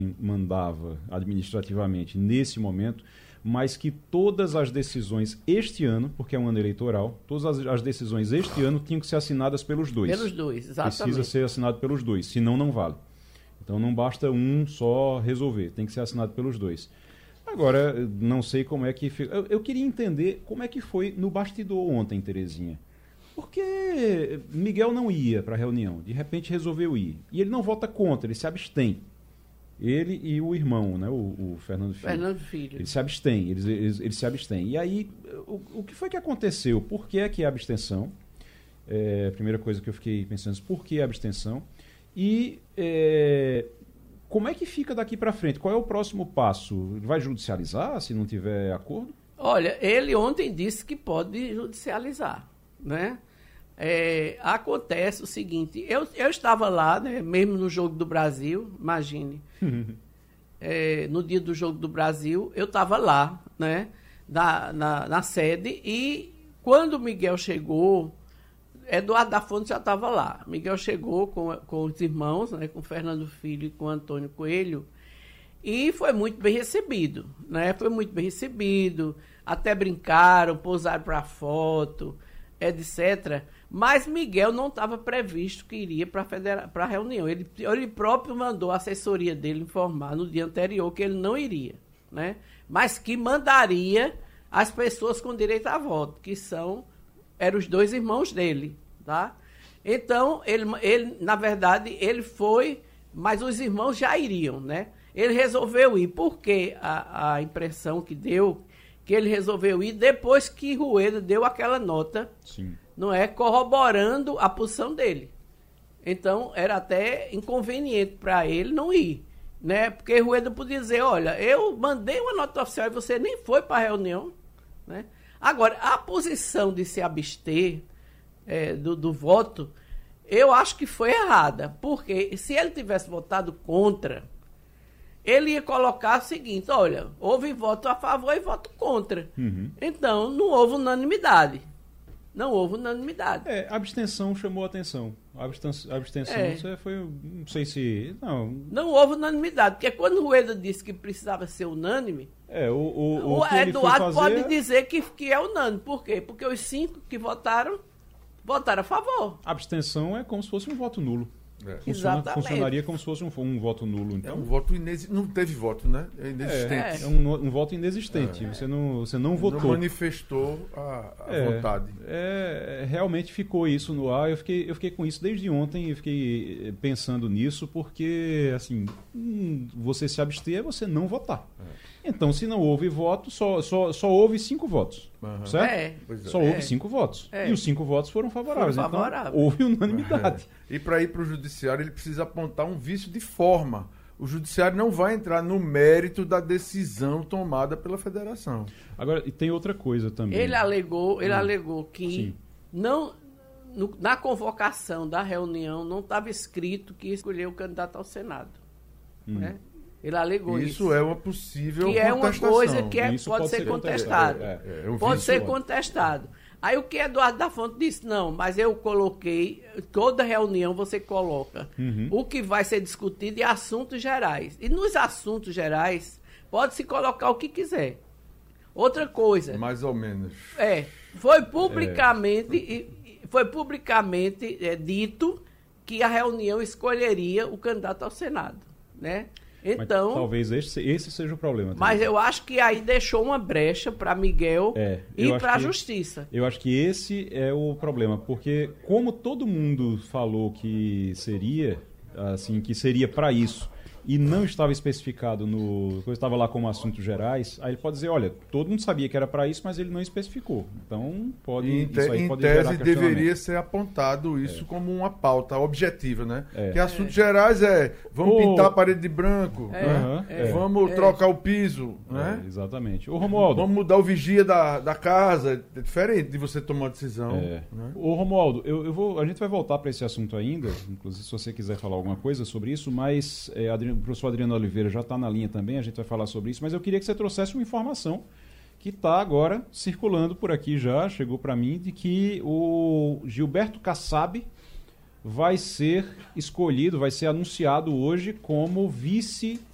mandava administrativamente nesse momento, mas que todas as decisões este ano, porque é um ano eleitoral, todas as decisões este ano tinham que ser assinadas pelos dois. Pelos dois, exatamente. Precisa ser assinado pelos dois, senão não vale. Então não basta um só resolver, tem que ser assinado pelos dois. Agora, não sei como é que... Eu queria entender como é que foi no bastidor ontem, Terezinha. Porque Miguel não ia para a reunião, de repente resolveu ir. E ele não vota contra, ele se abstém. Ele e o irmão, né, o Fernando Filho. Fernando Filho. Eles se abstêm, eles se abstêm. E aí, o que foi que aconteceu? Por que é que a abstenção? A primeira coisa que eu fiquei pensando, por que a abstenção? E como é que fica daqui para frente? Qual é o próximo passo? Vai judicializar se não tiver acordo? Olha, ele ontem disse que pode judicializar, né? Acontece o seguinte, eu estava lá, né, mesmo no Jogo do Brasil, imagine, no dia do Jogo do Brasil, eu estava lá, né, na sede, e quando o Miguel chegou, Eduardo da Fonte já estava lá. Miguel chegou com os irmãos, né, com o Fernando Filho e com o Antônio Coelho, e foi muito bem recebido, né? Foi muito bem recebido, até brincaram, pousaram para foto, etc. Mas Miguel não estava previsto que iria para a reunião. Ele próprio mandou a assessoria dele informar no dia anterior que ele não iria, né? Mas que mandaria as pessoas com direito a voto, que eram os dois irmãos dele, tá? Então, ele na verdade, ele foi, mas os irmãos já iriam, né? Ele resolveu ir, porque a impressão que deu, que ele resolveu ir depois que Rueda deu aquela nota, sim, não é, corroborando a posição dele. Então, era até inconveniente para ele não ir, né? Porque Rueda podia dizer, olha, eu mandei uma nota oficial e você nem foi para a reunião, né? Agora, a posição de se abster do voto, eu acho que foi errada, porque se ele tivesse votado contra, ele ia colocar o seguinte, olha, houve voto a favor e voto contra. Uhum. Então, não houve unanimidade. Não houve unanimidade. A abstenção chamou a atenção. A abstenção foi, não sei se... Não houve unanimidade, porque quando o Rueda disse que precisava ser unânime, o Eduardo pode dizer que é unânime. Por quê? Porque os 5 que votaram a favor. A abstenção é como se fosse um voto nulo. Funcionaria como se fosse um voto nulo. Então. Um voto não teve voto, né? É inexistente. É um voto inexistente. Você não votou. Não manifestou a vontade. Realmente ficou isso no ar. Eu fiquei com isso desde ontem. Eu fiquei pensando nisso porque, assim, você se abster é você não votar. Então, se não houve voto, só houve 5 votos. Uhum. Certo? Só houve 5 votos. E os 5 votos foram favoráveis. Então, houve unanimidade. E para ir para o judiciário, ele precisa apontar um vício de forma. O judiciário não vai entrar no mérito da decisão tomada pela federação. Agora, e tem outra coisa também. Ele alegou que na convocação da reunião não estava escrito que escolheu o candidato ao Senado. Né? Ele alegou isso. Isso é uma possível contestação. Que é uma coisa que pode ser contestado. Pode ser contestado. Aí o que Eduardo da Fonte disse, não, mas eu coloquei, toda reunião você coloca o que vai ser discutido em assuntos gerais. E nos assuntos gerais, pode-se colocar o que quiser. Outra coisa. Mais ou menos. Foi publicamente dito que a reunião escolheria o candidato ao Senado, né? Então, mas talvez esse seja o problema. Também. Mas eu acho que aí deixou uma brecha para Miguel ir para a justiça. Eu acho que esse é o problema, porque como todo mundo falou que seria para isso, e não estava especificado estava lá como assuntos gerais, aí ele pode dizer, olha, todo mundo sabia que era para isso, mas ele não especificou. Então, em tese, deveria ser apontado isso como uma pauta objetiva, né? Que assuntos gerais vamos pintar a parede de branco, vamos trocar o piso, né? Exatamente. Ô, Romualdo, vamos mudar o vigia da casa, é diferente de você tomar uma decisão. Né? Ô, Romualdo, a gente vai voltar para esse assunto ainda, inclusive se você quiser falar alguma coisa sobre isso, mas o professor Adriano Oliveira já está na linha também, a gente vai falar sobre isso, mas eu queria que você trouxesse uma informação que está agora circulando por aqui já, chegou para mim, de que o Gilberto Kassab vai ser escolhido, vai ser anunciado hoje como vice